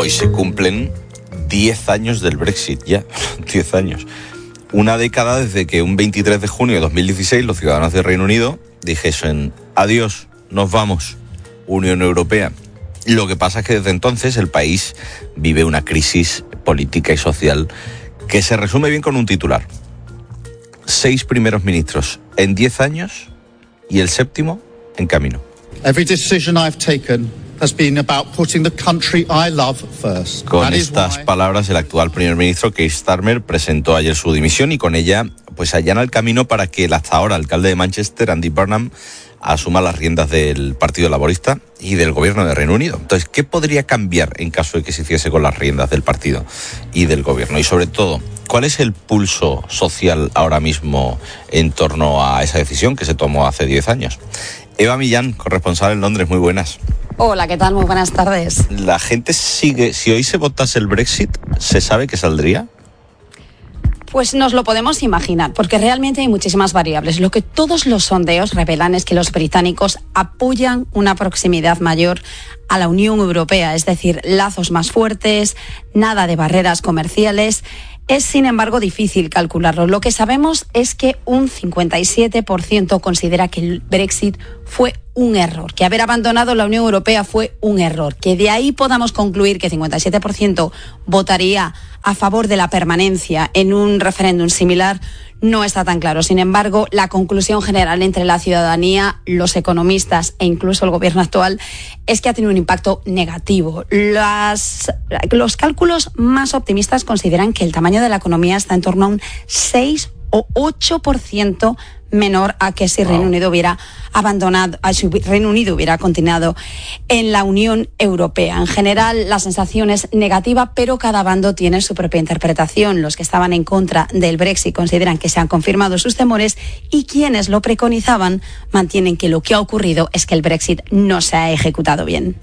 Hoy se cumplen 10 años del Brexit, ya, 10 años. Una década desde que un 23 de junio de 2016 los ciudadanos del Reino Unido dijesen adiós, nos vamos, Unión Europea. Lo que pasa es que desde entonces el país vive una crisis política y social que se resume bien con un titular. 6 primeros ministros en 10 años y el 7º en camino. Every decision I've taken has been about putting the country I love first. Con estas palabras, el actual primer ministro Keir Starmer presentó ayer su dimisión y con ella pues allana el camino para que el hasta ahora alcalde de Manchester, Andy Burnham, asuma las riendas del Partido Laborista y del gobierno de Reino Unido. Entonces, ¿qué podría cambiar en caso de que se hiciese con las riendas del partido y del gobierno? Y sobre todo, ¿cuál es el pulso social ahora mismo en torno a esa decisión que se tomó hace 10 años? Eva Millán, corresponsal en Londres, muy buenas. Hola, ¿qué tal? Muy buenas tardes. ¿La gente sigue, si hoy se votase el Brexit, se sabe que saldría? Pues nos lo podemos imaginar, porque realmente hay muchísimas variables. Lo que todos los sondeos revelan es que los británicos apoyan una proximidad mayor a la Unión Europea, es decir, lazos más fuertes, nada de barreras comerciales. Es, sin embargo, difícil calcularlo. Lo que sabemos es que un 57% considera que el Brexit fue un error, que haber abandonado la Unión Europea fue un error, que de ahí podamos concluir que 57% votaría a favor de la permanencia en un referéndum similar no está tan claro. Sin embargo, la conclusión general entre la ciudadanía, los economistas e incluso el gobierno actual es que ha tenido un impacto negativo. Los cálculos más optimistas consideran que el tamaño de la economía está en torno a un 6 o 8% menor a que si Reino Unido hubiera abandonado, si Reino Unido hubiera continuado en la Unión Europea. En general, la sensación es negativa, pero cada bando tiene su propia interpretación. Los que estaban en contra del Brexit consideran que se han confirmado sus temores y quienes lo preconizaban mantienen que lo que ha ocurrido es que el Brexit no se ha ejecutado bien.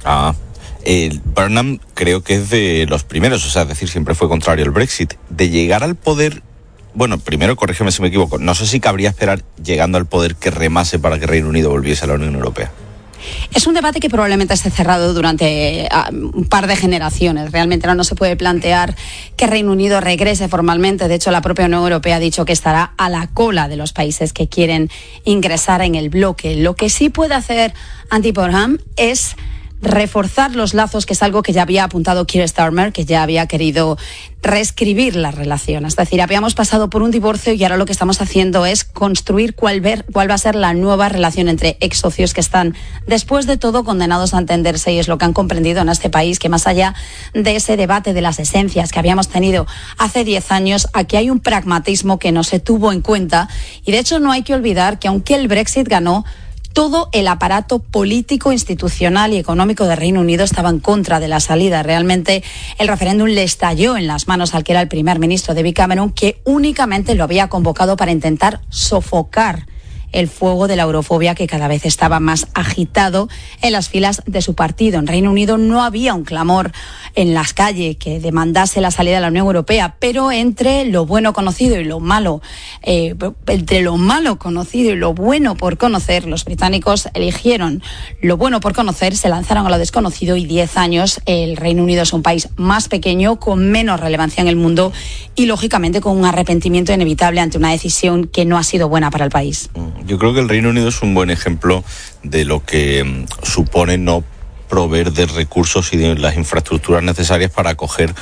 Burnham creo que es de los primeros, o sea, es decir, siempre fue contrario al Brexit. De llegar al poder, bueno, primero, corrígeme si me equivoco, no sé si cabría esperar, llegando al poder, que remase para que Reino Unido volviese a la Unión Europea. Es un debate que probablemente esté cerrado durante un par de generaciones. Realmente no se puede plantear que Reino Unido regrese formalmente. De hecho, la propia Unión Europea ha dicho que estará a la cola de los países que quieren ingresar en el bloque. Lo que sí puede hacer Andy Burnham es reforzar los lazos, que es algo que ya había apuntado Keir Starmer, que ya había querido reescribir la relación. Es decir, habíamos pasado por un divorcio y ahora lo que estamos haciendo es construir cuál va a ser la nueva relación entre ex socios que están, después de todo, condenados a entenderse, y es lo que han comprendido en este país, que más allá de ese debate de las esencias que habíamos tenido hace 10 años, aquí hay un pragmatismo que no se tuvo en cuenta. Y de hecho no hay que olvidar que aunque el Brexit ganó, todo el aparato político, institucional y económico de Reino Unido estaba en contra de la salida. Realmente el referéndum le estalló en las manos al que era el primer ministro, David Cameron, que únicamente lo había convocado para intentar sofocar el fuego de la eurofobia que cada vez estaba más agitado en las filas de su partido. En Reino Unido no había un clamor en las calles que demandase la salida de la Unión Europea, pero entre lo bueno conocido y lo malo, entre lo malo conocido y lo bueno por conocer, los británicos eligieron lo bueno por conocer, se lanzaron a lo desconocido y 10 años el Reino Unido es un país más pequeño, con menos relevancia en el mundo y lógicamente con un arrepentimiento inevitable ante una decisión que no ha sido buena para el país. Yo creo que el Reino Unido es un buen ejemplo de lo que supone no proveer de recursos y de las infraestructuras necesarias para acoger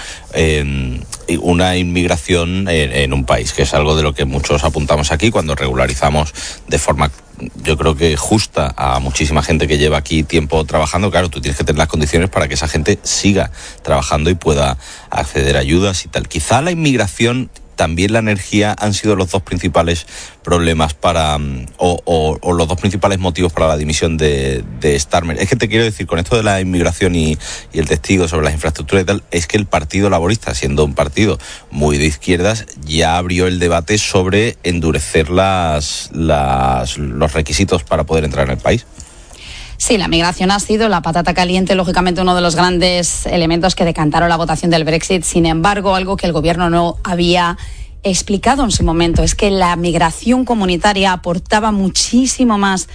una inmigración en un país, que es algo de lo que muchos apuntamos aquí cuando regularizamos de forma, yo creo que justa, a muchísima gente que lleva aquí tiempo trabajando. Claro, tú tienes que tener las condiciones para que esa gente siga trabajando y pueda acceder a ayudas y tal. Quizá la inmigración, también la energía, han sido los dos principales problemas para o los dos principales motivos para la dimisión de Starmer. Es que te quiero decir, con esto de la inmigración y el testigo sobre las infraestructuras y tal, es que el Partido Laborista, siendo un partido muy de izquierdas, ya abrió el debate sobre endurecer los requisitos para poder entrar en el país. Sí, la migración ha sido la patata caliente, lógicamente uno de los grandes elementos que decantaron la votación del Brexit. Sin embargo, algo que el gobierno no había explicado en su momento es que la migración comunitaria aportaba muchísimo más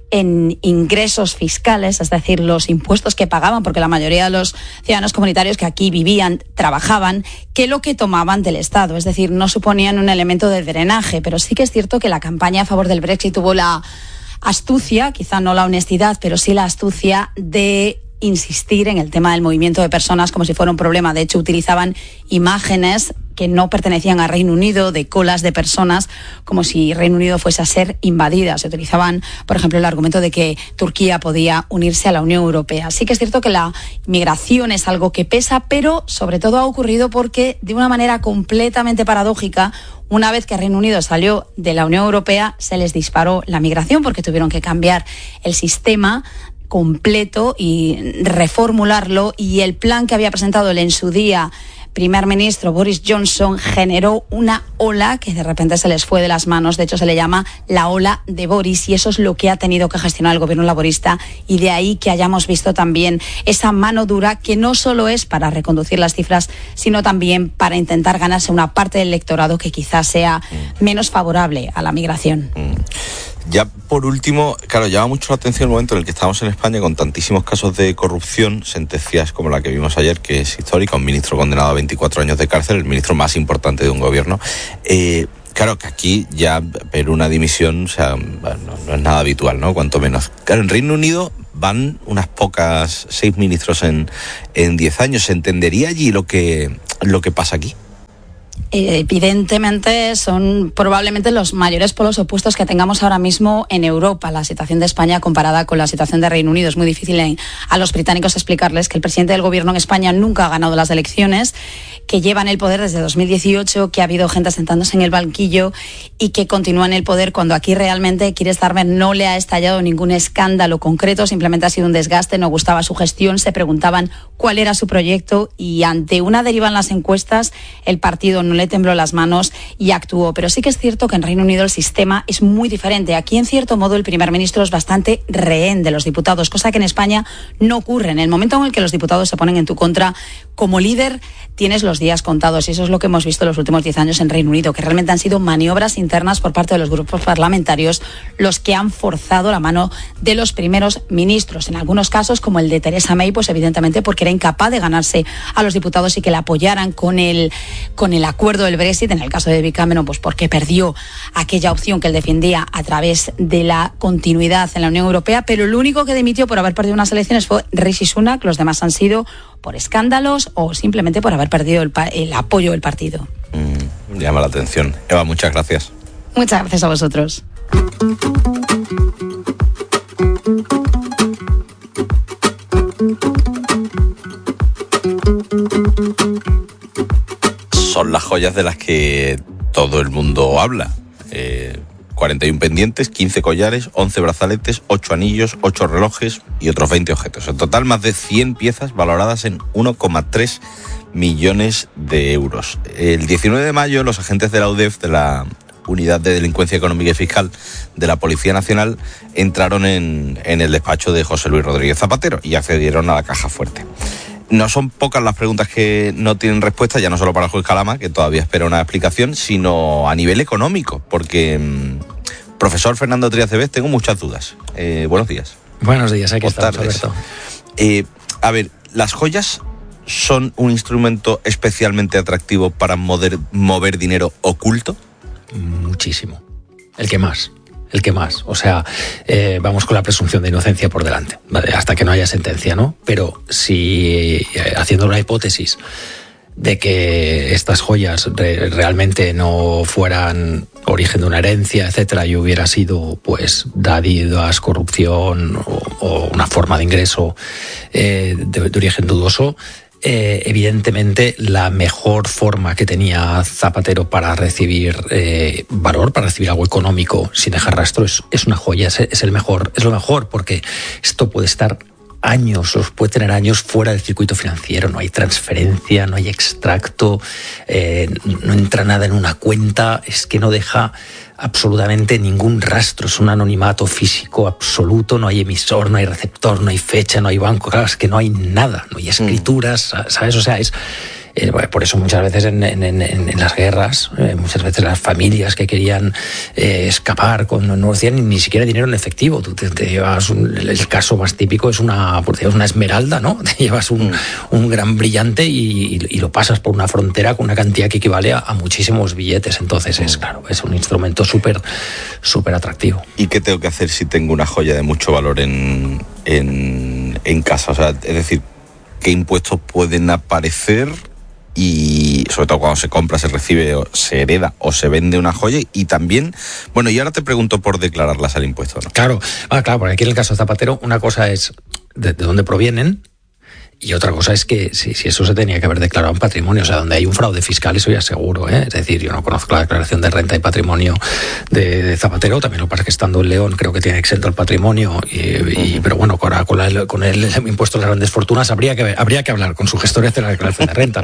en ingresos fiscales, es decir, los impuestos que pagaban, porque la mayoría de los ciudadanos comunitarios que aquí vivían, trabajaban, que lo que tomaban del Estado. Es decir, no suponían un elemento de drenaje, pero sí que es cierto que la campaña a favor del Brexit tuvo la astucia, quizá no la honestidad, pero sí la astucia de insistir en el tema del movimiento de personas como si fuera un problema. De hecho, utilizaban imágenes que no pertenecían a Reino Unido, de colas de personas, como si Reino Unido fuese a ser invadida. Se utilizaban, por ejemplo, el argumento de que Turquía podía unirse a la Unión Europea. Sí que es cierto que la migración es algo que pesa, pero sobre todo ha ocurrido porque, de una manera completamente paradójica, una vez que Reino Unido salió de la Unión Europea, se les disparó la migración porque tuvieron que cambiar el sistema completo y reformularlo, y el plan que había presentado en su día primer ministro Boris Johnson generó una ola que de repente se les fue de las manos. De hecho, se le llama la ola de Boris, y eso es lo que ha tenido que gestionar el gobierno laborista, y de ahí que hayamos visto también esa mano dura que no solo es para reconducir las cifras, sino también para intentar ganarse una parte del electorado que quizás sea menos favorable a la migración. Ya por último, claro, llama mucho la atención el momento en el que estamos en España con tantísimos casos de corrupción, sentencias como la que vimos ayer, que es histórica, un ministro condenado a 24 años de cárcel, el ministro más importante de un gobierno. Claro que aquí ya ver una dimisión, o sea, no es nada habitual, ¿no? Cuanto menos. Claro, en Reino Unido van unas pocas, 6 ministros en 10 años. ¿Se entendería allí lo que pasa aquí? Evidentemente son probablemente los mayores polos opuestos que tengamos ahora mismo en Europa. La situación de España comparada con la situación de Reino Unido. Es muy difícil a los británicos explicarles que el presidente del gobierno en España nunca ha ganado las elecciones, que lleva en el poder desde 2018, que ha habido gente sentándose en el banquillo y que continúa en el poder, cuando aquí realmente Keir Starmer no le ha estallado ningún escándalo concreto, simplemente ha sido un desgaste, no gustaba su gestión, se preguntaban cuál era su proyecto, y ante una deriva en las encuestas el partido no le tembló las manos y actuó. Pero sí que es cierto que en Reino Unido el sistema es muy diferente. Aquí, en cierto modo, el primer ministro es bastante rehén de los diputados, cosa que en España no ocurre. En el momento en el que los diputados se ponen en tu contra, como líder tienes los días contados, y eso es lo que hemos visto en los últimos 10 años en Reino Unido, que realmente han sido maniobras internas por parte de los grupos parlamentarios los que han forzado la mano de los primeros ministros. En algunos casos, como el de Theresa May, pues evidentemente porque era incapaz de ganarse a los diputados y que la apoyaran con el acuerdo del Brexit. En el caso de David Cameron, pues porque perdió aquella opción que él defendía a través de la continuidad en la Unión Europea, pero el único que dimitió por haber perdido unas elecciones fue Rishi Sunak. Los demás han sido por escándalos o simplemente por haber perdido el apoyo del partido. Llama la atención. Eva, muchas gracias. Muchas gracias a vosotros. Son las joyas de las que todo el mundo habla. 41 pendientes, 15 collares, 11 brazaletes, 8 anillos, 8 relojes y otros 20 objetos. En total, más de 100 piezas valoradas en 1,3 millones de euros. El 19 de mayo, los agentes de la UDEF, de la Unidad de Delincuencia Económica y Fiscal de la Policía Nacional, entraron en el despacho de José Luis Rodríguez Zapatero y accedieron a la caja fuerte. No son pocas las preguntas que no tienen respuesta, ya no solo para el juez Calama, que todavía espera una explicación, sino a nivel económico, porque, profesor Fernando Trías de Bes, tengo muchas dudas. Buenos días. Buenos días, aquí estamos, Alberto. A ver, ¿las joyas son un instrumento especialmente atractivo para mover dinero oculto? Muchísimo. El que más. O sea, vamos con la presunción de inocencia por delante, ¿vale? Hasta que no haya sentencia, ¿no? Pero si, haciendo una hipótesis de que estas joyas realmente no fueran origen de una herencia, etcétera, y hubiera sido, pues, dádivas, corrupción o una forma de ingreso de origen dudoso, evidentemente la mejor forma que tenía Zapatero para recibir valor, para recibir algo económico sin dejar rastro, es una joya, es lo mejor, porque esto puede estar años, puede tener años fuera del circuito financiero, no hay transferencia, no hay extracto, no entra nada en una cuenta, es que no deja absolutamente ningún rastro, es un anonimato físico absoluto, no hay emisor, no hay receptor, no hay fecha, no hay banco, claro, es que no hay nada, no hay escrituras, ¿sabes? O sea, es Por eso muchas veces en las guerras, muchas veces las familias que querían escapar no hacían ni siquiera dinero en efectivo. Tú te llevas el caso más típico es una esmeralda, ¿no? Te llevas un gran brillante y lo pasas por una frontera con una cantidad que equivale a muchísimos billetes. Entonces es un instrumento súper atractivo. ¿Y qué tengo que hacer si tengo una joya de mucho valor en casa? O sea, es decir, ¿qué impuestos pueden aparecer? Y sobre todo cuando se compra, se recibe, se hereda o se vende una joya. Y también, bueno, y ahora te pregunto por declararlas al impuesto, ¿no? Claro, porque aquí en el caso de Zapatero, una cosa es de dónde provienen. Y otra cosa es que si eso se tenía que haber declarado en patrimonio, o sea, donde hay un fraude fiscal, eso ya seguro, ¿eh? Es decir, yo no conozco la declaración de renta y patrimonio de Zapatero, también lo que pasa es que estando en León creo que tiene exento el patrimonio, pero bueno, con el impuesto a las grandes fortunas habría que hablar con su gestor de la declaración de renta,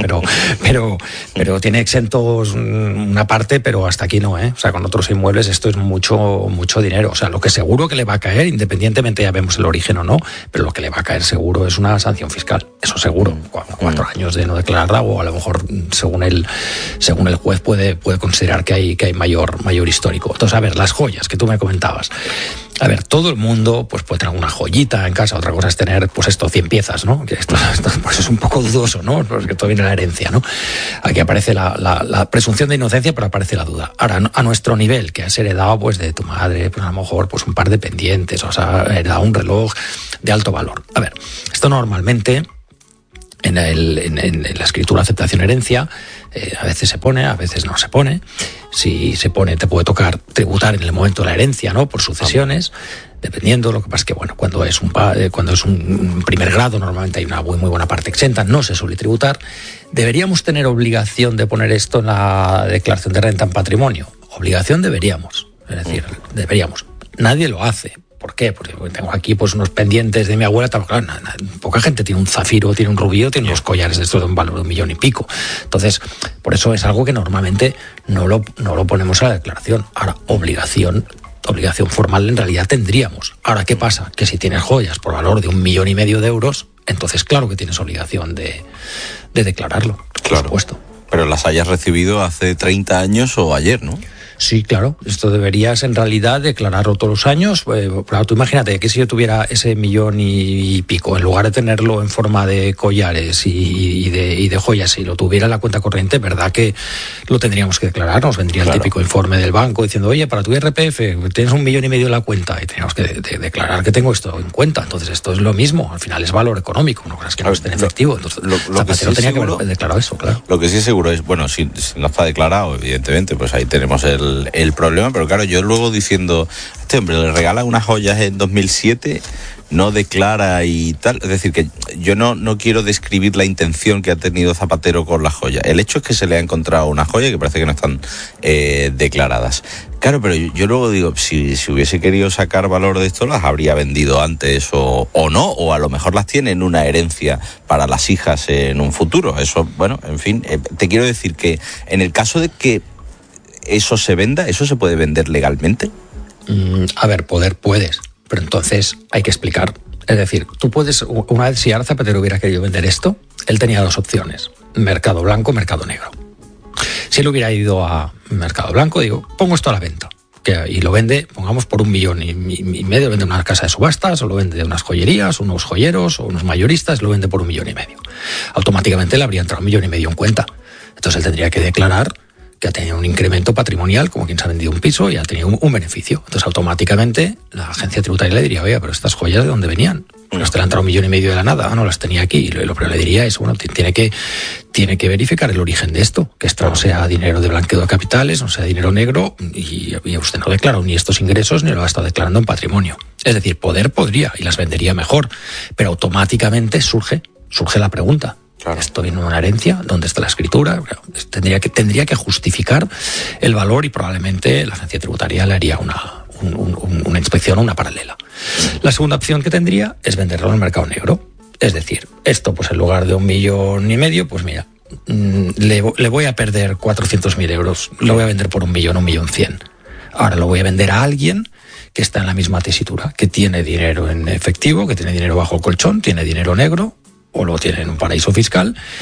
pero tiene exentos una parte, pero hasta aquí no, ¿eh? O sea, con otros inmuebles esto es mucho dinero, o sea, lo que seguro que le va a caer, independientemente ya vemos el origen o no, pero lo que le va a caer seguro es una sanción fiscal. Eso seguro, 4 años de no declararla, o a lo mejor según el juez puede considerar que hay mayor histórico. Entonces, a ver, las joyas que tú me comentabas. A ver, todo el mundo pues puede tener una joyita en casa, otra cosa es tener pues 100 piezas, ¿no? Que esto pues es un poco dudoso, ¿no? Porque todo viene de la herencia, ¿no? Aquí aparece la presunción de inocencia, pero aparece la duda. Ahora, a nuestro nivel, que has heredado pues de tu madre, pues a lo mejor pues un par de pendientes, o sea, has heredado un reloj de alto valor. A ver, esto normalmente en la escritura aceptación-herencia, a veces se pone, a veces no se pone. Si se pone, te puede tocar tributar en el momento de la herencia, ¿no? Por sucesiones, dependiendo. Lo que pasa es que, bueno, cuando es un primer grado, normalmente hay una muy buena parte exenta, no se suele tributar. ¿Deberíamos tener obligación de poner esto en la declaración de renta en patrimonio? Obligación deberíamos, es decir, deberíamos. Nadie lo hace. ¿Por qué? Porque tengo aquí pues unos pendientes de mi abuela, claro, poca gente tiene un zafiro, tiene un rubí, tiene unos collares de estos de un valor de 1 millón y pico. Entonces, por eso es algo que normalmente no lo ponemos a la declaración. Ahora, obligación formal en realidad tendríamos. Ahora, ¿qué pasa? Que si tienes joyas por valor de 1,5 millones de euros, entonces claro que tienes obligación de declararlo, por supuesto. Pero las hayas recibido hace 30 años o ayer, ¿no? Sí, claro. Esto deberías en realidad declararlo todos los años. Claro, tú imagínate que si yo tuviera ese 1,5 millones, en lugar de tenerlo en forma de collares y de joyas, si lo tuviera en la cuenta corriente, verdad que lo tendríamos que declarar. Nos vendría el típico informe del banco diciendo, oye, para tu IRPF tienes 1,5 millones en la cuenta, y teníamos que declarar que tengo esto en cuenta. Entonces esto es lo mismo. Al final es valor económico, una cosa es que no esté en efectivo. Entonces Zapatero tenía que haber declarado eso, claro. Lo que sí es seguro es, bueno, si no está declarado, evidentemente, pues ahí tenemos el problema, pero claro, yo luego diciendo, este hombre le regala unas joyas en 2007, no declara y tal, es decir, que yo no quiero describir la intención que ha tenido Zapatero con las joyas. El hecho es que se le ha encontrado una joya que parece que no están declaradas. Claro, pero yo luego digo, si hubiese querido sacar valor de esto, las habría vendido antes o no, o a lo mejor las tiene en una herencia para las hijas en un futuro. Eso, bueno, en fin, te quiero decir que en el caso de que eso se venda, ¿eso se puede vender legalmente? A ver, puedes, pero entonces hay que explicar. Es decir, tú puedes, una vez si ahora Zapatero hubiera querido vender esto, él tenía 2 opciones, mercado blanco, mercado negro. Si él hubiera ido a mercado blanco, digo, pongo esto a la venta, y lo vende, pongamos por 1,5 millones, lo vende una casa de subastas, o lo vende de unas joyerías, unos joyeros, o unos mayoristas, lo vende por 1,5 millones. Automáticamente le habría entrado 1,5 millones en cuenta. Entonces él tendría que declarar que ha tenido un incremento patrimonial, como quien se ha vendido un piso, y ha tenido un beneficio. Entonces, automáticamente, la agencia tributaria le diría, oye, pero estas joyas, ¿de dónde venían? Pues te le han entrado 1,5 millones de la nada, no las tenía aquí. Y lo que le diría es, bueno, tiene que verificar el origen de esto, que esto no sea dinero de blanqueo de capitales, no sea dinero negro, y usted no declaró ni estos ingresos, ni lo ha estado declarando en patrimonio. Es decir, podría, y las vendería mejor, pero automáticamente surge la pregunta. Claro. Esto viene de una herencia, ¿dónde está la escritura? Tendría que justificar el valor, y probablemente la agencia tributaria le haría una inspección o una paralela. La segunda opción que tendría es venderlo en el mercado negro. Es decir, esto pues en lugar de 1,5 millones, pues mira, le voy a perder 400.000 euros, lo voy a vender por 1 millón, 1.100.000. Ahora lo voy a vender a alguien que está en la misma tesitura, que tiene dinero en efectivo, que tiene dinero bajo el colchón, tiene dinero negro, o lo tiene en un paraíso fiscal,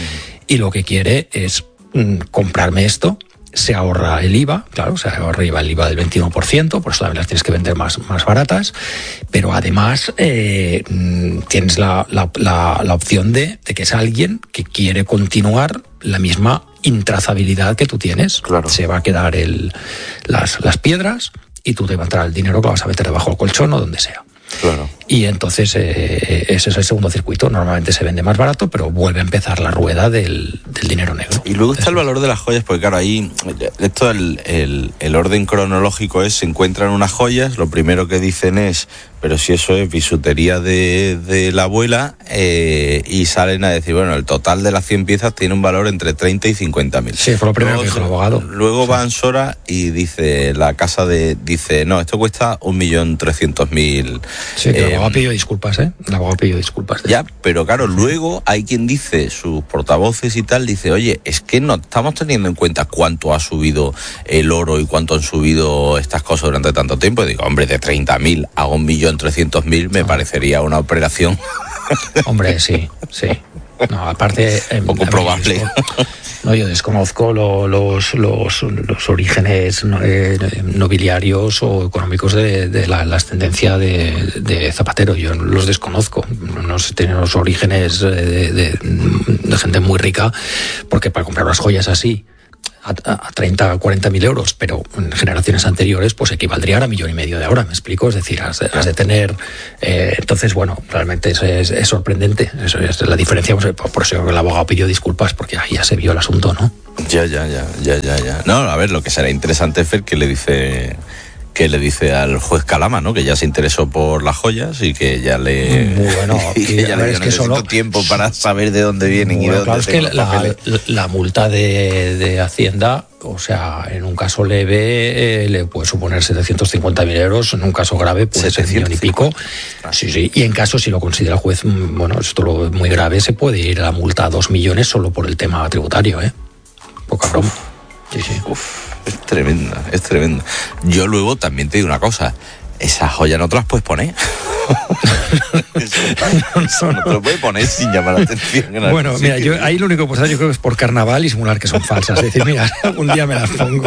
y lo que quiere es comprarme esto. Se ahorra el IVA, claro, se ahorra el IVA del 21%, por eso también las tienes que vender más baratas, pero además tienes la opción de que es alguien que quiere continuar la misma intrazabilidad que tú tienes. Claro. Se va a quedar las piedras y tú te va a entrar el dinero que lo vas a meter debajo del colchón o donde sea. Claro. Y entonces ese es el segundo circuito. Normalmente se vende más barato, pero vuelve a empezar la rueda del dinero negro. Y luego está el valor de las joyas, porque claro, ahí esto el orden cronológico es: se encuentran unas joyas, lo primero que dicen es, pero si eso es bisutería de la abuela, y salen a decir, bueno, el total de las 100 piezas tiene un valor entre 30 y 50.000. Sí, fue lo primero que dijo el abogado. Luego va Ansora y dice, la casa dice, no, esto cuesta 1.300.000. Sí, que el abogado pidió disculpas, ¿eh? El abogado pidió disculpas. Ya, pero claro, luego hay quien dice, sus portavoces y tal, dice, oye, es que no estamos teniendo en cuenta cuánto ha subido el oro y cuánto han subido estas cosas durante tanto tiempo. Y digo, hombre, de 30.000 a 1.300.000 me parecería una operación. Hombre, sí. No, aparte... poco probable. Yo desconozco los orígenes nobiliarios o económicos de la ascendencia de Zapatero. Yo los desconozco. No sé, tienen los orígenes de gente muy rica, porque para comprar unas joyas así a 30 o 40.000 euros, pero en generaciones anteriores pues equivaldría a 1,5 millones de ahora, ¿me explico? Es decir, has de tener... entonces, bueno, realmente es sorprendente. Eso es la diferencia. Por eso el abogado pidió disculpas, porque ahí ya se vio el asunto, ¿no? Ya. No, a ver, lo que será interesante es ver qué le dice al juez Calama, ¿no? Que ya se interesó por las joyas y que ya le... Muy bueno. y que ya le dio, necesito tiempo para saber de dónde vienen y de dónde... Claro, es que la multa de Hacienda, o sea, en un caso leve le puede suponer 750.000 euros, en un caso grave puede ser 1,5 millones. Sí, y en caso, si lo considera el juez, bueno, esto es muy grave, se puede ir a la multa a 2 millones solo por el tema tributario, ¿eh? Poca broma. Sí. Es tremenda. Yo luego también te digo una cosa, esas joyas no te las puedes poner. No te lo puedes poner sin llamar la atención. Bueno, mira, yo ahí lo único que puedo hacer, yo creo que es por carnaval y simular que son falsas. Es decir, mira, algún día me las pongo.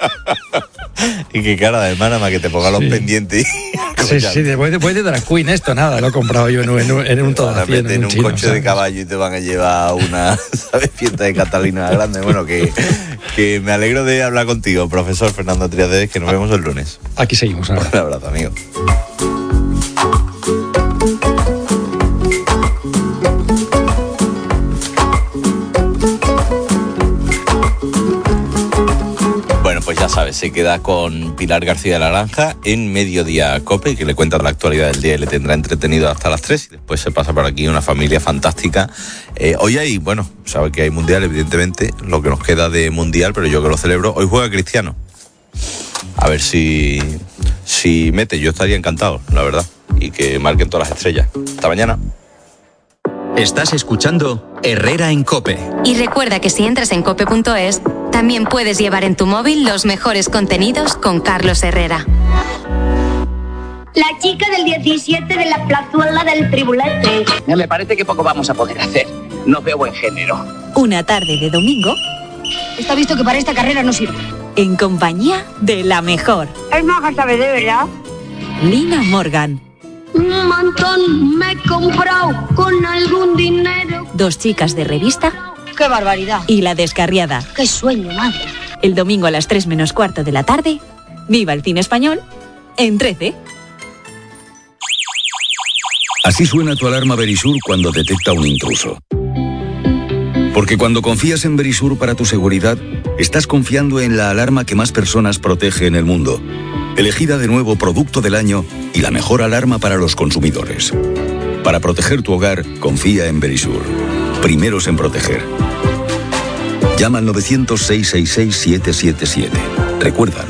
Y qué cara de hermana más que te ponga los pendientes. Sí, después de drag queen esto, nada, lo he comprado yo en un todo en un coche, ¿sabes? De caballo, y te van a llevar a una, ¿sabes?, fiesta de Catalina grande. Bueno, que me alegro de hablar contigo, profesor Fernando Triaderes, que nos vemos el lunes. Aquí seguimos ahora. Un abrazo, amigo. Pues ya sabes, se queda con Pilar García de la Granja en Mediodía COPE, que le cuenta la actualidad del día y le tendrá entretenido hasta las 3, y después se pasa por aquí una familia fantástica. Hoy hay, bueno, sabe que hay mundial, evidentemente, lo que nos queda de mundial, pero yo que lo celebro. Hoy juega Cristiano. A ver si mete, yo estaría encantado, la verdad, y que marquen todas las estrellas. Hasta mañana. Estás escuchando Herrera en COPE. Y recuerda que si entras en cope.es, también puedes llevar en tu móvil los mejores contenidos con Carlos Herrera. La chica del 17 de la plazuela del Tribulete. Me parece que poco vamos a poder hacer. No veo buen género. Una tarde de domingo. Está visto que para esta carrera no sirve. En compañía de la mejor. Es maja, ¿sabe de verdad? Nina Morgan. Un montón me he comprado con algún dinero. 2 chicas de revista. ¡Qué barbaridad! Y La Descarriada. ¡Qué sueño, madre! El domingo a las 3 menos cuarto de la tarde. Viva el cine español en 13. Así suena tu alarma Verisur cuando detecta un intruso. Porque cuando confías en Verisur para tu seguridad, estás confiando en la alarma que más personas protege en el mundo. Elegida de nuevo Producto del Año y la mejor alarma para los consumidores. Para proteger tu hogar, confía en Verisur. Primeros en proteger. Llama al 900-666-777. Recuerda,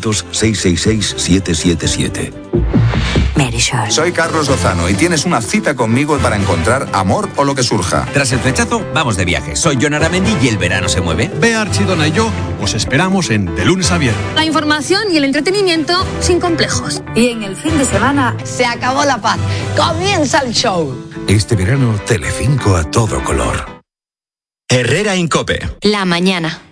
900-666-777. Verisur. Soy Carlos Lozano y tienes una cita conmigo para encontrar amor o lo que surja. Tras el flechazo, vamos de viaje. Soy Jon Aramendi y el verano se mueve. Bea Archidona y yo os esperamos en De Lunes a Viernes. La información y el entretenimiento sin complejos. Y en el fin de semana se acabó la paz. Comienza el show. Este verano, Telecinco a todo color. Herrera en COPE. La mañana.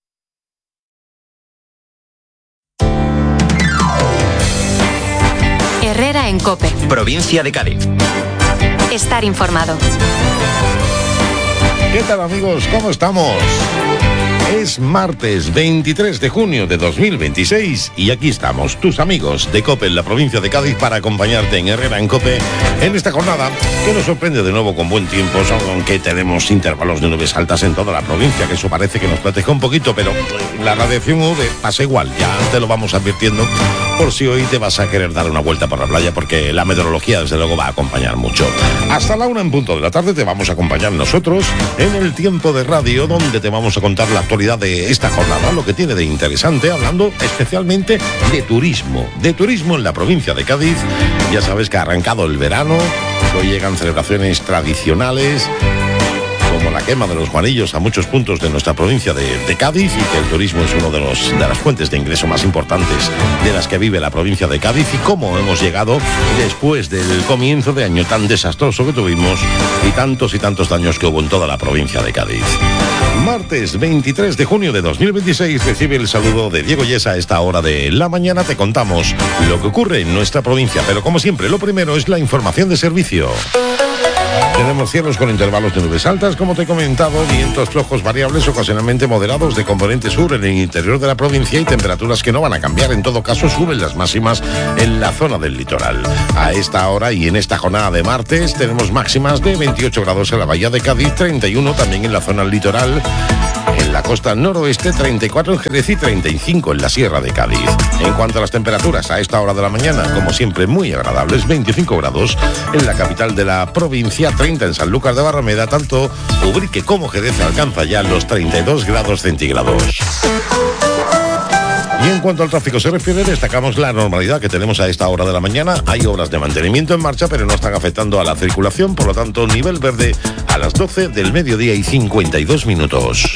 Herrera en COPE. Provincia de Cádiz. Estar informado. ¿Qué tal, amigos? ¿Cómo estamos? Es martes 23 de junio de 2026 y aquí estamos, tus amigos de COPE en la provincia de Cádiz, para acompañarte en Herrera en COPE en esta jornada que nos sorprende de nuevo con buen tiempo, aunque tenemos intervalos de nubes altas en toda la provincia, que eso parece que nos protege un poquito, pero la radiación UV pasa igual, ya te lo vamos advirtiendo por si hoy te vas a querer dar una vuelta por la playa, porque la meteorología desde luego va a acompañar mucho. Hasta la 1 en punto de la tarde te vamos a acompañar nosotros en el tiempo de radio, donde te vamos a contar la actualidad de esta jornada, lo que tiene de interesante, hablando especialmente de turismo en la provincia de Cádiz. Ya sabes que ha arrancado el verano, hoy llegan celebraciones tradicionales como la quema de los Juanillos a muchos puntos de nuestra provincia de Cádiz, y que el turismo es uno de las fuentes de ingreso más importantes de las que vive la provincia de Cádiz, y cómo hemos llegado después del comienzo de año tan desastroso que tuvimos y tantos daños que hubo en toda la provincia de Cádiz. Martes 23 de junio de 2026, recibe el saludo de Diego Yesa. A esta hora de la mañana te contamos lo que ocurre en nuestra provincia, pero como siempre, lo primero es la información de servicio. Tenemos cielos con intervalos de nubes altas, como te he comentado, vientos flojos variables ocasionalmente moderados de componente sur en el interior de la provincia, y temperaturas que no van a cambiar. En todo caso, suben las máximas en la zona del litoral. A esta hora y en esta jornada de martes tenemos máximas de 28 grados en la bahía de Cádiz, 31 también en la zona litoral. En la costa noroeste, 34 en Jerez y 35 en la Sierra de Cádiz. En cuanto a las temperaturas, a esta hora de la mañana, como siempre, muy agradables, 25 grados en la capital de la provincia, 30 en Sanlúcar de Barrameda, tanto Ubrique como Jerez alcanza ya los 32 grados centígrados. Y en cuanto al tráfico se refiere, destacamos la normalidad que tenemos a esta hora de la mañana. Hay obras de mantenimiento en marcha, pero no están afectando a la circulación, por lo tanto, nivel verde a las 12 del mediodía y 52 minutos.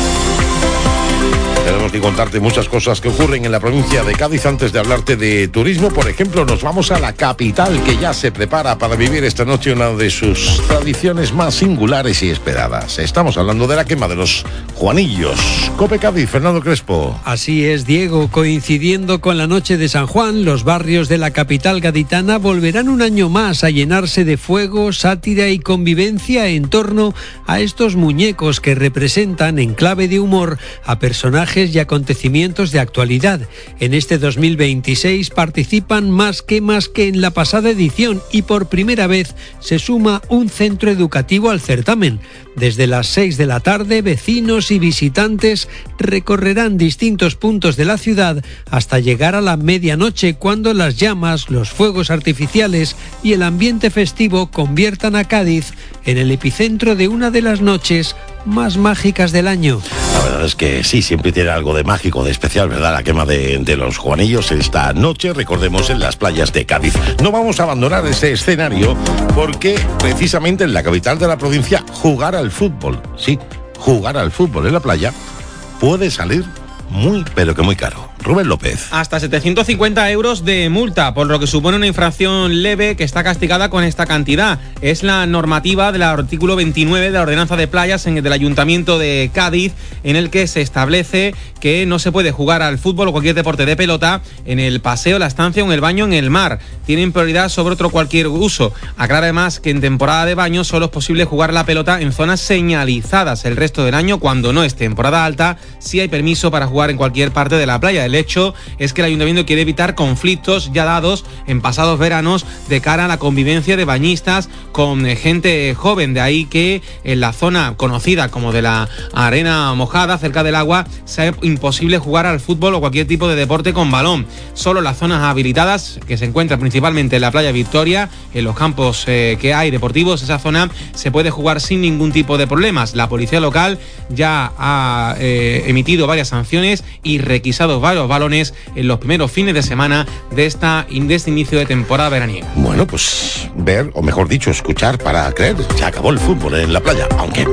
Tenemos que contarte muchas cosas que ocurren en la provincia de Cádiz. Antes de hablarte de turismo, por ejemplo, nos vamos a la capital, que ya se prepara para vivir esta noche una de sus tradiciones más singulares y esperadas. Estamos hablando de la quema de los Juanillos. COPE Cádiz, Fernando Crespo. Así es, Diego. Coincidiendo con la noche de San Juan, los barrios de la capital gaditana volverán un año más a llenarse de fuego, sátira y convivencia en torno a estos muñecos que representan, en clave de humor, a personajes y acontecimientos de actualidad. En este 2026 participan más quemas que en la pasada edición, y por primera vez se suma un centro educativo al certamen. Desde las 6 de la tarde, vecinos y visitantes recorrerán distintos puntos de la ciudad hasta llegar a la medianoche, cuando las llamas, los fuegos artificiales y el ambiente festivo conviertan a Cádiz en el epicentro de una de las noches más mágicas del año. La verdad es que sí, siempre tiene algo de mágico, de especial, ¿verdad? La quema de los Juanillos esta noche, recordemos, en las playas de Cádiz. No vamos a abandonar ese escenario, porque precisamente en la capital de la provincia, jugar al fútbol, sí, jugar al fútbol en la playa puede salir muy, pero que muy caro. Rubén López. Hasta 750 euros de multa, por lo que supone una infracción leve que está castigada con esta cantidad. Es la normativa del artículo 29 de la ordenanza de playas del Ayuntamiento de Cádiz, en el que se establece que no se puede jugar al fútbol o cualquier deporte de pelota en el paseo, la estancia o en el baño en el mar. Tienen prioridad sobre otro cualquier uso. Aclara además que en temporada de baño solo es posible jugar la pelota en zonas señalizadas. El resto del año, cuando no es temporada alta, sí hay permiso para jugar en cualquier parte de la playa. El hecho es que el Ayuntamiento quiere evitar conflictos ya dados en pasados veranos de cara a la convivencia de bañistas con gente joven. De ahí que en la zona conocida como de la arena mojada, cerca del agua, sea imposible jugar al fútbol o cualquier tipo de deporte con balón. Solo las zonas habilitadas, que se encuentran principalmente en la playa Victoria, en los campos que hay deportivos, esa zona se puede jugar sin ningún tipo de problemas. La policía local ya ha emitido varias sanciones y requisado varios balones en los primeros fines de semana de este inicio de temporada veraniega. Bueno, pues ver, o mejor dicho, escuchar para creer. Se acabó el fútbol en la playa, aunque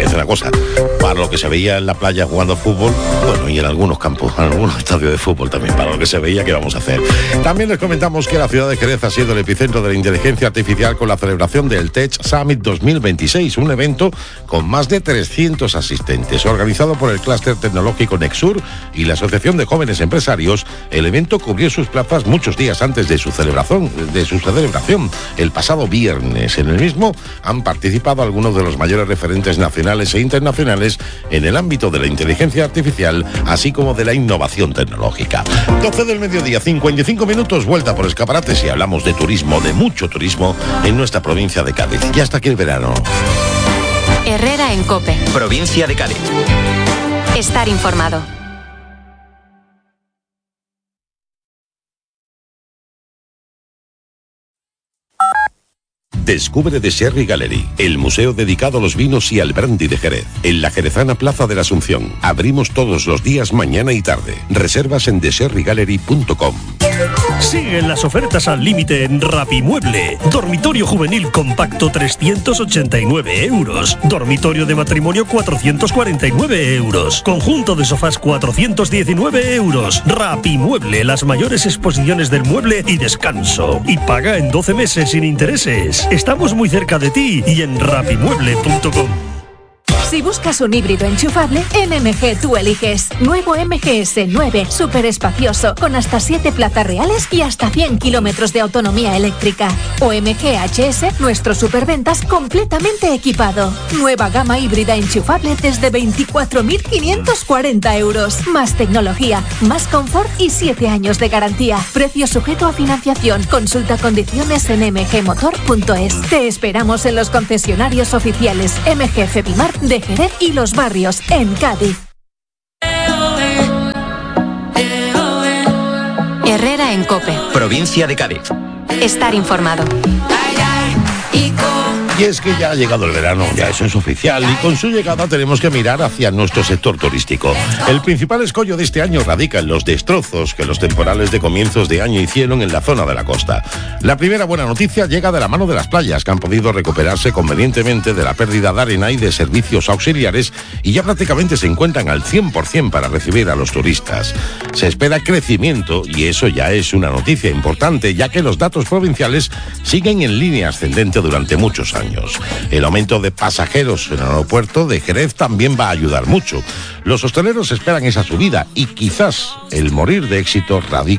que hacer una cosa. Para lo que se veía en la playa jugando fútbol, bueno, y en algunos campos, en algunos estadios de fútbol también, para lo que se veía, ¿qué vamos a hacer? También les comentamos que la ciudad de Jerez ha sido el epicentro de la inteligencia artificial con la celebración del Tech Summit 2026, un evento con más de 300 asistentes. Organizado por el clúster tecnológico Nexur y la Asociación de Jóvenes Empresarios, el evento cubrió sus plazas muchos días antes de su celebración, el pasado viernes. En el mismo han participado algunos de los mayores referentes nacionales e internacionales en el ámbito de la inteligencia artificial, así como de la innovación tecnológica. 12 del mediodía, 55 minutos, vuelta por escaparates y hablamos de turismo, de mucho turismo en nuestra provincia de Cádiz. Ya está aquí el verano. Herrera en COPE. Provincia de Cádiz. Estar informado. Descubre The Sherry Gallery, el museo dedicado a los vinos y al brandy de Jerez, en la jerezana Plaza de la Asunción. Abrimos todos los días, mañana y tarde. Reservas en thesherrygallery.com. Siguen las ofertas al límite en Rapimueble. Dormitorio juvenil compacto 389 euros. Dormitorio de matrimonio 449 euros. Conjunto de sofás 419 euros. Rapimueble, las mayores exposiciones del mueble y descanso. Y paga en 12 meses sin intereses. Estamos muy cerca de ti y en rapimueble.com. Si buscas un híbrido enchufable, en MG tú eliges. Nuevo MGS 9, súper espacioso, con hasta 7 plazas reales y hasta 100 kilómetros de autonomía eléctrica. O MG HS, nuestro superventas completamente equipado. Nueva gama híbrida enchufable desde 24.540 euros. Más tecnología, más confort y 7 años de garantía. Precio sujeto a financiación. Consulta condiciones en mgmotor.es. Te esperamos en los concesionarios oficiales MG Febimar de Jerez y Los Barrios, en Cádiz. Herrera en COPE. Provincia de Cádiz. Estar informado. Y es que ya ha llegado el verano, ya eso es oficial, y con su llegada tenemos que mirar hacia nuestro sector turístico. El principal escollo de este año radica en los destrozos que los temporales de comienzos de año hicieron en la zona de la costa. La primera buena noticia llega de la mano de las playas, que han podido recuperarse convenientemente de la pérdida de arena y de servicios auxiliares, y ya prácticamente se encuentran al 100% para recibir a los turistas. Se espera crecimiento, y eso ya es una noticia importante, ya que los datos provinciales siguen en línea ascendente durante muchos años. El aumento de pasajeros en el aeropuerto de Jerez también va a ayudar mucho. Los hosteleros esperan esa subida y quizás el morir de éxito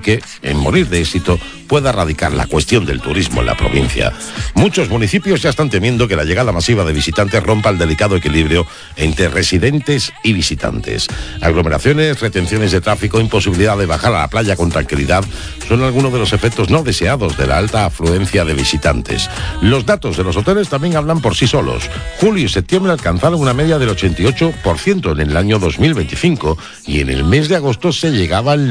pueda radicar la cuestión del turismo en la provincia. Muchos municipios ya están temiendo que la llegada masiva de visitantes rompa el delicado equilibrio entre residentes y visitantes. Aglomeraciones, retenciones de tráfico, imposibilidad de bajar a la playa con tranquilidad son algunos de los efectos no deseados de la alta afluencia de visitantes. Los datos de los hoteles también hablan por sí solos. Julio y septiembre alcanzaron una media del 88% en el año 2025 y en el mes de agosto se llegaba al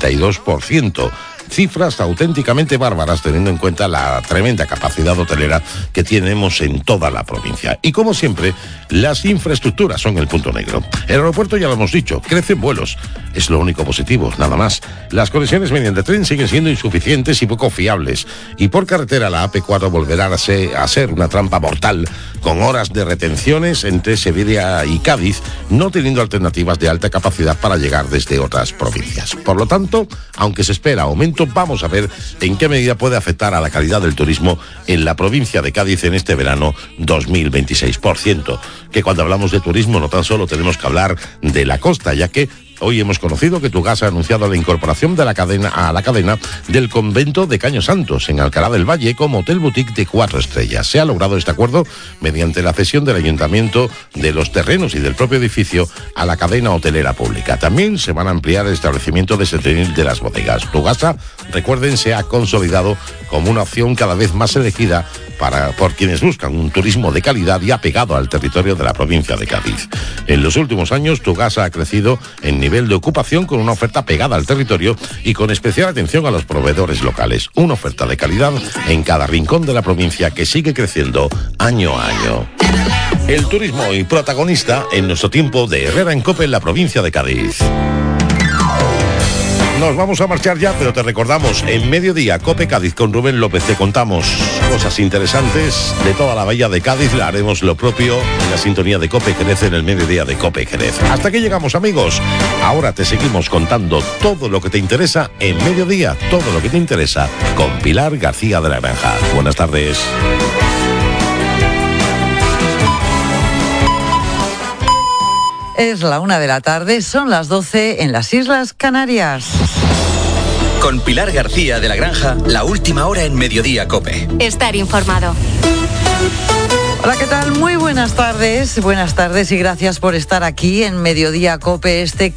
92%. Cifras auténticamente bárbaras teniendo en cuenta la tremenda capacidad hotelera que tenemos en toda la provincia. Y como siempre, las infraestructuras son el punto negro. El aeropuerto, ya lo hemos dicho, crecen vuelos. Es lo único positivo, nada más. Las conexiones mediante tren siguen siendo insuficientes y poco fiables. Y por carretera la AP4 volverá a ser una trampa mortal, con horas de retenciones entre Sevilla y Cádiz, no teniendo alternativas de alta capacidad para llegar desde otras provincias. Por lo tanto, aunque se espera aumento, vamos a ver en qué medida puede afectar a la calidad del turismo en la provincia de Cádiz en este verano 2026. Por cierto, que cuando hablamos de turismo no tan solo tenemos que hablar de la costa, ya que hoy hemos conocido que Tugas ha anunciado la incorporación de la cadena del convento de Caños Santos en Alcalá del Valle como hotel boutique de 4 estrellas. Se ha logrado este acuerdo mediante la cesión del ayuntamiento de los terrenos y del propio edificio a la cadena hotelera pública. También se van a ampliar el establecimiento de Setenil de las Bodegas. Tugasa, recuerden, se ha consolidado como una opción cada vez más elegida por quienes buscan un turismo de calidad y apegado al territorio de la provincia de Cádiz. En los últimos años, Tugasa ha crecido en nivel de ocupación con una oferta pegada al territorio y con especial atención a los proveedores locales. Una oferta de calidad en cada rincón de la provincia que sigue creciendo año a año. El turismo y protagonista en nuestro tiempo de Herrera en COPE en la provincia de Cádiz. Nos vamos a marchar ya, pero te recordamos, en mediodía, COPE Cádiz con Rubén López, te contamos cosas interesantes de toda la bahía de Cádiz. La haremos lo propio en la sintonía de COPE Jerez en el mediodía de COPE Jerez. Hasta aquí llegamos, amigos. Ahora te seguimos contando todo lo que te interesa en mediodía, todo lo que te interesa con Pilar García de la Granja. Buenas tardes. Es la 1 de la tarde, son las 12 en las Islas Canarias. Con Pilar García de la Granja, la última hora en Mediodía COPE. Estar informado. Hola, ¿qué tal? Muy buenas tardes y gracias por estar aquí en Mediodía COPE este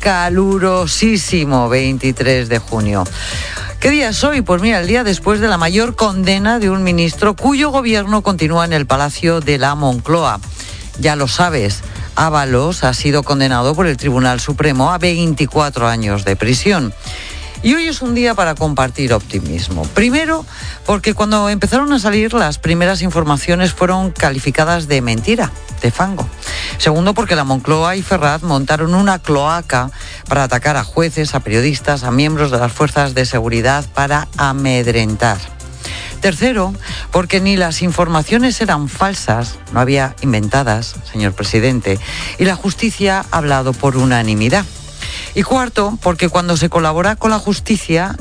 calurosísimo 23 de junio. ¿Qué día es hoy? Pues mira, el día después de la mayor condena de un ministro cuyo gobierno continúa en el Palacio de la Moncloa. Ya lo sabes, Ábalos ha sido condenado por el Tribunal Supremo a 24 años de prisión. Y hoy es un día para compartir optimismo. Primero, porque cuando empezaron a salir las primeras informaciones fueron calificadas de mentira, de fango. Segundo, porque la Moncloa y Ferraz montaron una cloaca para atacar a jueces, a periodistas, a miembros de las fuerzas de seguridad para amedrentar. Tercero, porque ni las informaciones eran falsas, no había inventadas, señor presidente, y la justicia ha hablado por unanimidad. Y cuarto, porque cuando se colabora con la justicia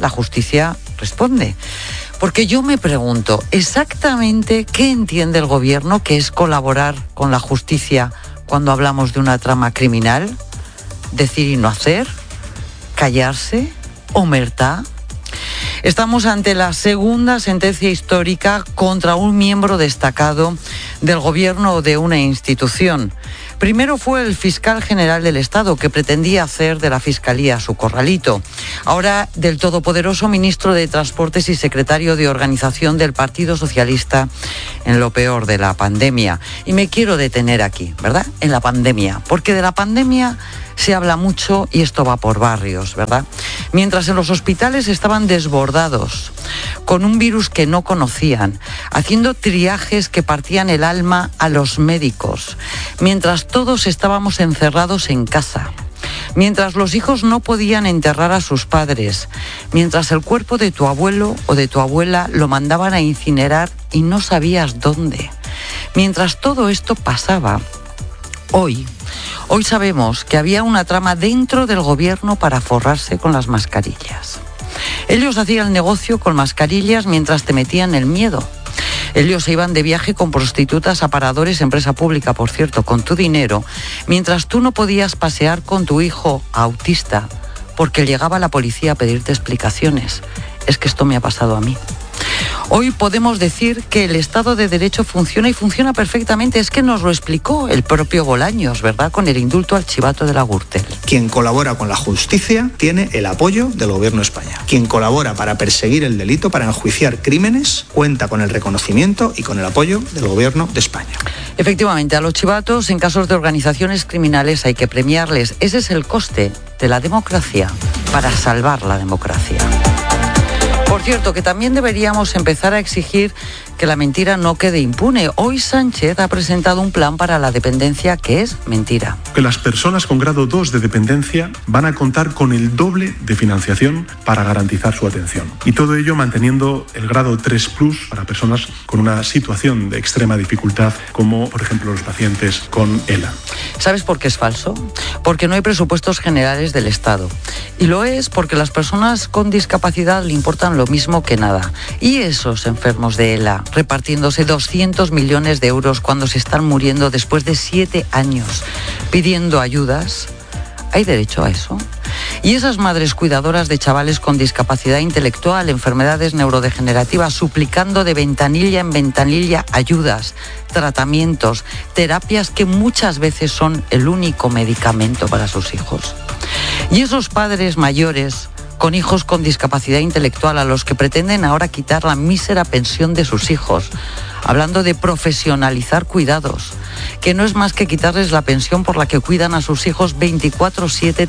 responde. Porque yo me pregunto, ¿exactamente qué entiende el gobierno que es colaborar con la justicia cuando hablamos de una trama criminal? ¿Decir y no hacer? ¿Callarse? ¿Omertá? Estamos ante la segunda sentencia histórica contra un miembro destacado del gobierno o de una institución. Primero fue el fiscal general del Estado, que pretendía hacer de la Fiscalía su corralito. Ahora del todopoderoso ministro de Transportes y secretario de Organización del Partido Socialista en lo peor de la pandemia. Y me quiero detener aquí, ¿verdad? En la pandemia, porque de la pandemia se habla mucho y esto va por barrios, ¿verdad? Mientras en los hospitales estaban desbordados, con un virus que no conocían, haciendo triajes que partían el alma a los médicos, mientras todos estábamos encerrados en casa, mientras los hijos no podían enterrar a sus padres, mientras el cuerpo de tu abuelo o de tu abuela lo mandaban a incinerar y no sabías dónde. Mientras todo esto pasaba, hoy sabemos que había una trama dentro del gobierno para forrarse con las mascarillas. Ellos hacían negocio con mascarillas mientras te metían el miedo. Ellos se iban de viaje con prostitutas a paradores, empresa pública, por cierto, con tu dinero, mientras tú no podías pasear con tu hijo autista porque llegaba la policía a pedirte explicaciones. Es que esto me ha pasado a mí. Hoy podemos decir que el Estado de Derecho funciona y funciona perfectamente. Es que nos lo explicó el propio Bolaños, ¿verdad?, con el indulto al chivato de la Gürtel. Quien colabora con la justicia tiene el apoyo del Gobierno de España. Quien colabora para perseguir el delito, para enjuiciar crímenes, cuenta con el reconocimiento y con el apoyo del Gobierno de España. Efectivamente, a los chivatos en casos de organizaciones criminales hay que premiarles. Ese es el coste de la democracia para salvar la democracia. Por cierto, que también deberíamos empezar a exigir que la mentira no quede impune. Hoy Sánchez ha presentado un plan para la dependencia que es mentira. Que las personas con grado 2 de dependencia van a contar con el doble de financiación para garantizar su atención. Y todo ello manteniendo el grado 3+ para personas con una situación de extrema dificultad, como por ejemplo los pacientes con ELA. ¿Sabes por qué es falso? Porque no hay presupuestos generales del Estado. Y lo es porque las personas con discapacidad le importan lo mismo que nada. Y esos enfermos de ELA repartiéndose 200 millones de euros cuando se están muriendo después de 7 años pidiendo ayudas. ¿Hay derecho a eso? Y esas madres cuidadoras de chavales con discapacidad intelectual, enfermedades neurodegenerativas, suplicando de ventanilla en ventanilla ayudas, tratamientos, terapias que muchas veces son el único medicamento para sus hijos. Y esos padres mayores con hijos con discapacidad intelectual a los que pretenden ahora quitar la mísera pensión de sus hijos, hablando de profesionalizar cuidados, que no es más que quitarles la pensión por la que cuidan a sus hijos 24/7,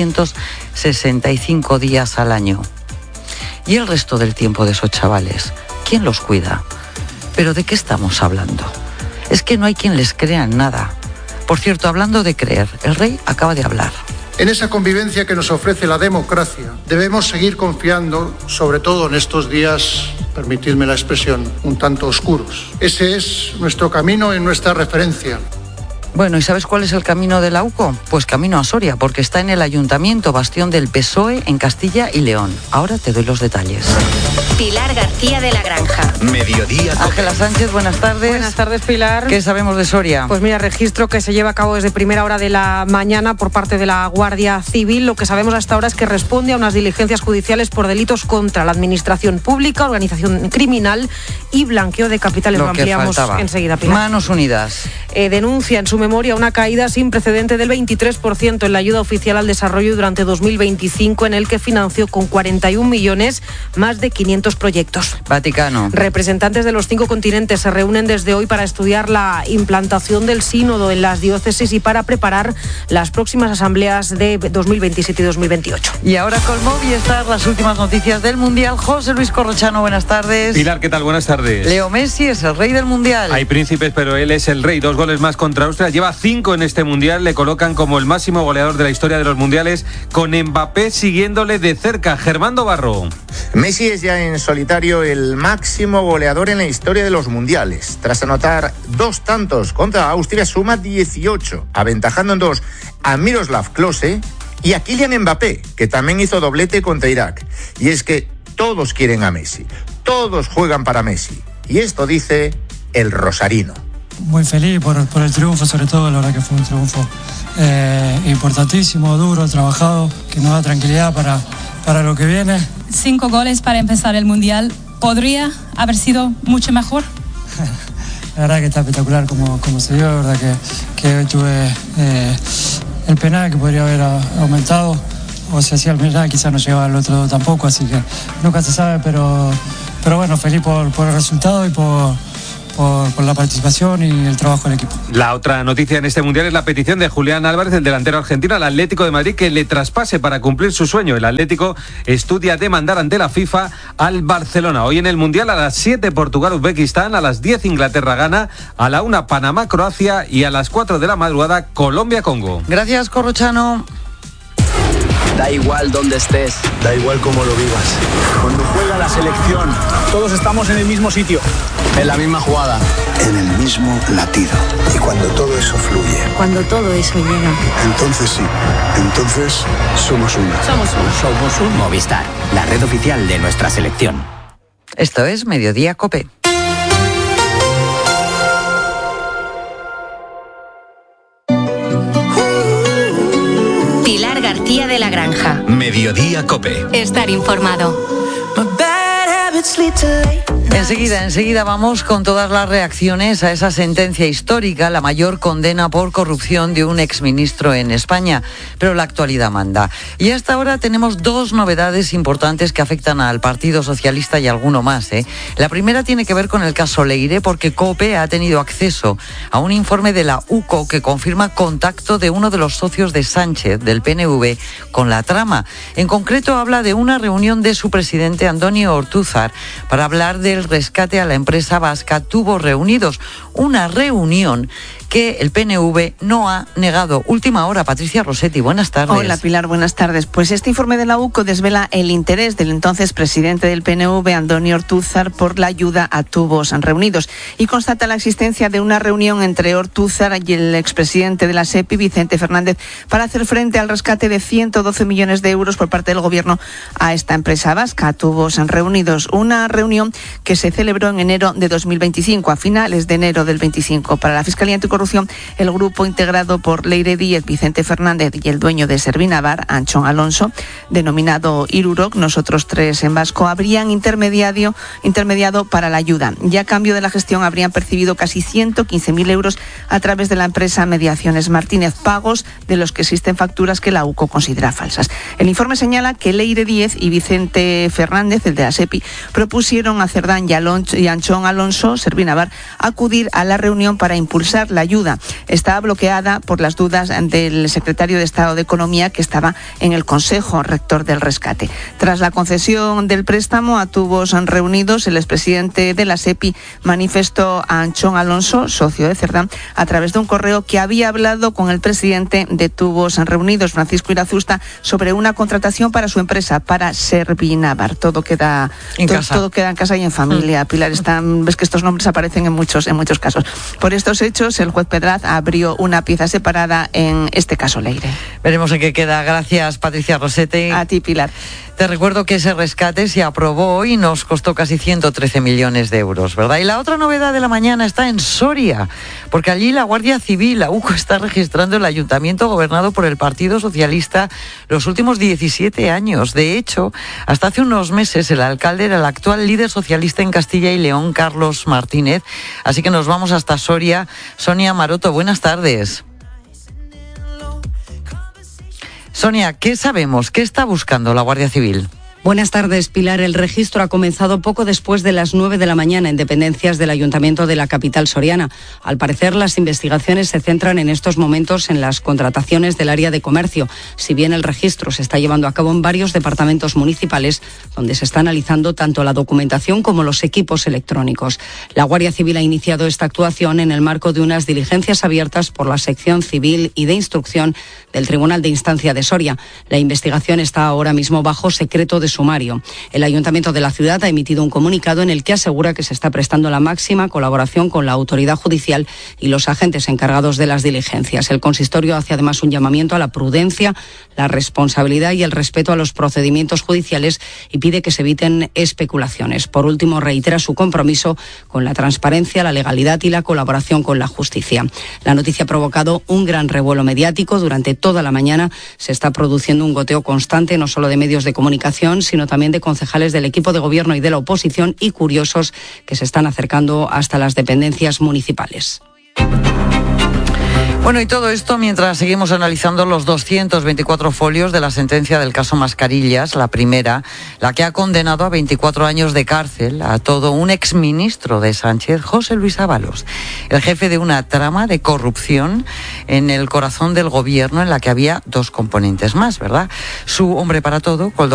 365 días al año. Y el resto del tiempo de esos chavales, ¿quién los cuida? ¿Pero de qué estamos hablando? Es que no hay quien les crea en nada. Por cierto, hablando de creer, el rey acaba de hablar. En esa convivencia que nos ofrece la democracia, debemos seguir confiando, sobre todo en estos días permitidme la expresión, un tanto oscuros. Ese es nuestro camino y nuestra referencia. Bueno, ¿y sabes cuál es el camino de la UCO? Pues camino a Soria, porque está en el Ayuntamiento, bastión del PSOE en Castilla y León. Ahora te doy los detalles. Pilar García de la Granja. Mediodía. Ángela Sánchez, buenas tardes. Buenas tardes, Pilar. ¿Qué sabemos de Soria? Pues mira, registro que se lleva a cabo desde primera hora de la mañana por parte de la Guardia Civil. Lo que sabemos hasta ahora es que responde a unas diligencias judiciales por delitos contra la administración pública, organización criminal y blanqueo de capitales. Lo ampliamos enseguida, Pilar. Manos Unidas. Denuncia en su memoria una caída sin precedente del 23% en la ayuda oficial al desarrollo durante 2025, en el que financió con 41 millones más de 500 proyectos. Vaticano. Representantes de los 5 continentes se reúnen desde hoy para estudiar la implantación del sínodo en las diócesis y para preparar las próximas asambleas de 2027 y 2028. Y ahora con Movistar, las últimas noticias del Mundial. José Luis Corrochano, buenas tardes. Pilar, ¿qué tal? Buenas tardes. Leo Messi es el rey del Mundial. Hay príncipes, pero él es el rey. 2 goles más contra Austria. Lleva 5 en este Mundial. Le colocan como el máximo goleador de la historia de los Mundiales, con Mbappé siguiéndole de cerca. Germando Barro. Messi es ya en solitario el máximo goleador en la historia de los Mundiales. Tras anotar 2 tantos contra Austria, suma 18, aventajando en 2 a Miroslav Klose y a Kylian Mbappé, que también hizo doblete contra Irak. Y es que todos quieren a Messi, todos juegan para Messi. Y esto dice el rosarino. Muy feliz por el triunfo, sobre todo. La verdad que fue un triunfo importantísimo, duro, trabajado, que nos da tranquilidad para lo que viene. 5 goles para empezar el Mundial. ¿Podría haber sido mucho mejor? La verdad que está espectacular como se dio. La verdad que hoy tuve el penal que podría haber aumentado, o si hacía el penal quizás no llegaba al otro tampoco, así que nunca se sabe, pero bueno, feliz por el resultado y por la participación y el trabajo del equipo. La otra noticia en este Mundial es la petición de Julián Álvarez, el delantero argentino, al Atlético de Madrid, que le traspase para cumplir su sueño. El Atlético estudia demandar ante la FIFA al Barcelona. Hoy en el Mundial, a las 7 Portugal-Uzbekistán, a las 10 Inglaterra-Ghana, a la 1 Panamá-Croacia y a las 4 de la madrugada Colombia-Congo. Gracias, Corrochano. Da igual dónde estés, da igual cómo lo vivas. Cuando juega la selección, todos estamos en el mismo sitio, en la misma jugada, en el mismo latido. Y cuando todo eso fluye, cuando todo eso llega, entonces sí, entonces somos uno. Somos un Movistar, la red oficial de nuestra selección. Esto es Mediodía COPE. Pilar García de la Granja. Mediodía COPE. Estar informado. Enseguida vamos con todas las reacciones a esa sentencia histórica, la mayor condena por corrupción de un exministro en España. Pero la actualidad manda. Y hasta ahora tenemos 2 novedades importantes que afectan al Partido Socialista y alguno más. La primera tiene que ver con el caso Leire, porque COPE ha tenido acceso a un informe de la UCO que confirma contacto de uno de los socios de Sánchez, del PNV, con la trama. En concreto habla de una reunión de su presidente, Antonio Ortúzar, para hablar del rescate a la empresa vasca Tubos Reunidos. Una reunión que el PNV no ha negado. Última hora, Patricia Rossetti, buenas tardes. Hola Pilar, buenas tardes. Pues este informe de la UCO desvela el interés del entonces presidente del PNV, Antonio Ortúzar, por la ayuda a Tubos Reunidos y constata la existencia de una reunión entre Ortúzar y el expresidente de la SEPI, Vicente Fernández, para hacer frente al rescate de 112 millones de euros por parte del gobierno a esta empresa vasca, Tubos Reunidos. Una reunión que se celebró en enero de 2025, a finales de enero del 25. Para la Fiscalía Anticorrupción, el grupo integrado por Leire Díez, Vicente Fernández y el dueño de Servinavar, Antxon Alonso, denominado Irurok, nosotros 3 en vasco, habrían intermediado para la ayuda. Y a cambio de la gestión habrían percibido casi 115.000 euros a través de la empresa Mediaciones Martínez, pagos de los que existen facturas que la UCO considera falsas. El informe señala que Leire Díez y Vicente Fernández, el de la SEPI, propusieron a Cerdán y Antxon Alonso, Servinavar, acudir a la reunión para impulsar la ayuda. Estaba bloqueada por las dudas del secretario de Estado de Economía, que estaba en el Consejo Rector del Rescate. Tras la concesión del préstamo a Tubos Reunidos, el expresidente de la SEPI manifestó a Antxon Alonso, socio de Cerdán, a través de un correo que había hablado con el presidente de Tubos Reunidos, Francisco Irazusta, sobre una contratación para su empresa, para Servinavar. Todo queda casa. Todo queda en casa y en familia. Pilar, ves que estos nombres aparecen en muchos casos. Por estos hechos, el juez Pedraz abrió una pieza separada en este caso Leire. Veremos en qué queda. Gracias, Patricia Rosete. A ti, Pilar. Te recuerdo que ese rescate se aprobó hoy y nos costó casi 113 millones de euros, ¿verdad? Y la otra novedad de la mañana está en Soria, porque allí la Guardia Civil, la UCO, está registrando el ayuntamiento gobernado por el Partido Socialista los últimos 17 años. De hecho, hasta hace unos meses el alcalde era el actual líder socialista en Castilla y León, Carlos Martínez. Así que nos vamos hasta Soria. Sonia Maroto, buenas tardes. Sonia, ¿qué sabemos? ¿Qué está buscando la Guardia Civil? Buenas tardes, Pilar. El registro ha comenzado poco después de las 9 de la mañana en dependencias del Ayuntamiento de la capital soriana. Al parecer, las investigaciones se centran en estos momentos en las contrataciones del área de comercio, si bien el registro se está llevando a cabo en varios departamentos municipales, donde se está analizando tanto la documentación como los equipos electrónicos. La Guardia Civil ha iniciado esta actuación en el marco de unas diligencias abiertas por la sección civil y de instrucción del Tribunal de Instancia de Soria. La investigación está ahora mismo bajo secreto de sumario. El Ayuntamiento de la ciudad ha emitido un comunicado en el que asegura que se está prestando la máxima colaboración con la autoridad judicial y los agentes encargados de las diligencias. El consistorio hace además un llamamiento a la prudencia, la responsabilidad y el respeto a los procedimientos judiciales y pide que se eviten especulaciones. Por último, reitera su compromiso con la transparencia, la legalidad y la colaboración con la justicia. La noticia ha provocado un gran revuelo mediático. Durante toda la mañana se está produciendo un goteo constante, no solo de medios de comunicación, sino también de concejales del equipo de gobierno y de la oposición y curiosos que se están acercando hasta las dependencias municipales. Bueno, y todo esto mientras seguimos analizando los 224 folios de la sentencia del caso Mascarillas, la primera, la que ha condenado a 24 años de cárcel a todo un exministro de Sánchez, José Luis Ábalos, el jefe de una trama de corrupción en el corazón del gobierno en la que había dos componentes más, ¿verdad? Su hombre para todo, Koldo